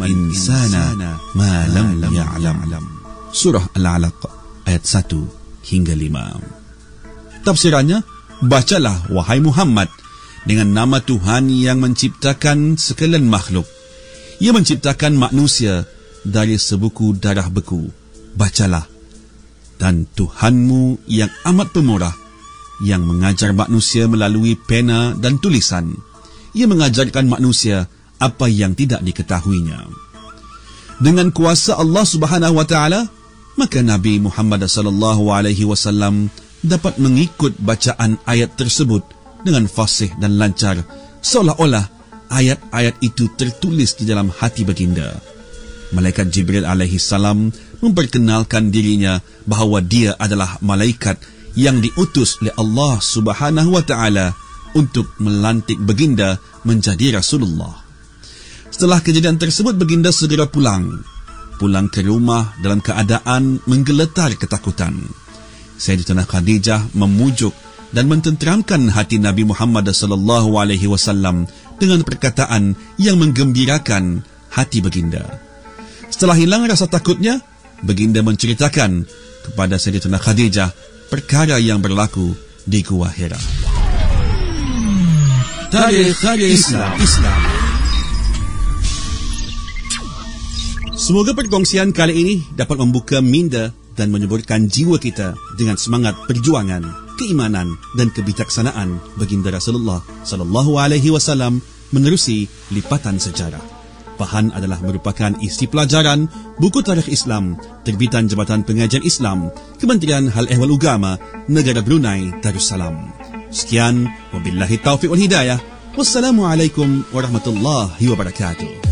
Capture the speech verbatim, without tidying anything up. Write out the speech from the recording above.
insana ma lam ya'lam. Surah Al-Alaq ayat satu hingga lima. Tafsirannya, bacalah wahai Muhammad dengan nama Tuhan yang menciptakan sekalian makhluk. Ia menciptakan manusia dari sebuku darah beku. Bacalah. Dan Tuhanmu yang amat pemurah, yang mengajar manusia melalui pena dan tulisan. Ia mengajarkan manusia apa yang tidak diketahuinya. Dengan kuasa Allah Subhanahu wa taala, maka Nabi Muhammad sallallahu alaihi wasallam dapat mengikut bacaan ayat tersebut dengan fasih dan lancar, seolah-olah ayat-ayat itu tertulis di dalam hati baginda. Malaikat Jibril alaihi salam memperkenalkan dirinya bahawa dia adalah malaikat yang diutus oleh Allah Subhanahu wa taala untuk melantik baginda menjadi Rasulullah. Setelah kejadian tersebut, baginda segera pulang. Pulang ke rumah dalam keadaan menggeletar ketakutan. Sayyidatina Khadijah memujuk dan mententeramkan hati Nabi Muhammad sallallahu alaihi wasallam dengan perkataan yang menggembirakan hati baginda. Setelah hilang rasa takutnya, baginda menceritakan kepada Sayyidatina Khadijah perkara yang berlaku di Gua Hira. Tarikh Islam. Islam. Semoga perkongsian kali ini dapat membuka minda dan menyuburkan jiwa kita dengan semangat perjuangan, keimanan dan kebijaksanaan baginda Rasulullah sallallahu alaihi wasallam menerusi lipatan sejarah. Bahan adalah merupakan isi pelajaran buku Tarikh Islam terbitan Jabatan Pengajian Islam, Kementerian Hal Ehwal Ugama, Negara Brunei Darussalam. Sekian, wabillahi taufiq wal hidayah. Wassalamualaikum warahmatullahi wabarakatuh.